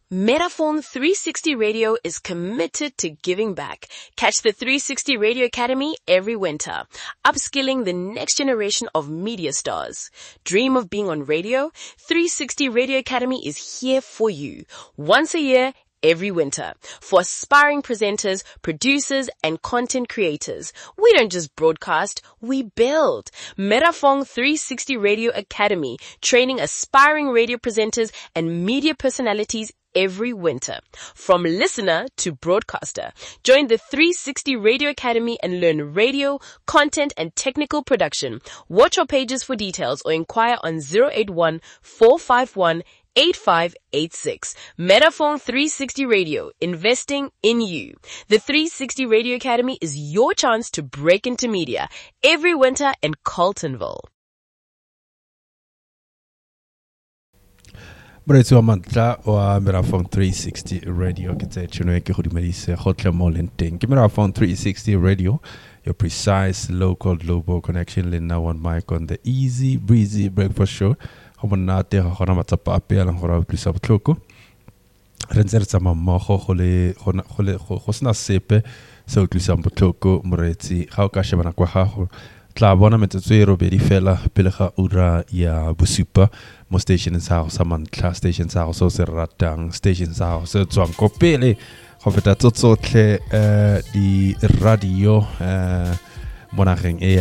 Metaphone 360 Radio is committed to giving back. Catch the 360 Radio Academy every winter, upskilling the next generation of media stars. Dream of being on radio? 360 Radio Academy is here for you. Once a year, every winter, for aspiring presenters, producers, and content creators. We don't just broadcast, we build. Metaphone 360 Radio Academy, training aspiring radio presenters and media personalities every winter. From listener to broadcaster. Join the 360 Radio Academy and learn radio, content, and technical production. Watch our pages for details or inquire on 081 451 8586. Metaphone 360 Radio, investing in you. The 360 Radio Academy is your chance to break into media every winter in Carltonville. Mretu amantla wa Metaphone 360 Radio kete chunwe ke hudimelise hotle molenteng. Metaphone 360 Radio, your precise local global connection lina one mic on the easy breezy breakfast show. Homonate hona matsapa ape ala hora utlisa botloko. Renzer tsama mmogo go sna sepe se utlisa botloko moretsi ga o ka shebana kwa gago. Tla bona metsotso e robedi fela pele ga ura ya bosupa mo station sa go sa mantla station sa go so se ratang station sa go se tswang ko pele go feta tsotlhe di radio monageng e